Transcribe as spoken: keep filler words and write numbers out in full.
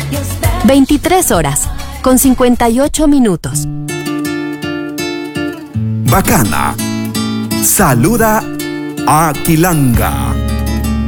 veintitrés horas, con cincuenta y ocho minutos. Bacana. Saluda a Quilanga.